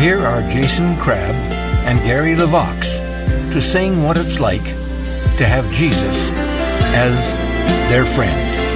here are Jason Crabb and Gary LeVox to sing what it's like to have Jesus as their friend.